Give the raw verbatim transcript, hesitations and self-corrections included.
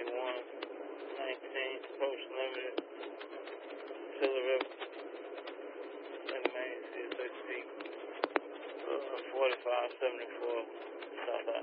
ninety-one, nineteen, Post Limited, Tiller River, in the main C S H P, uh, forty-five seventy-four, South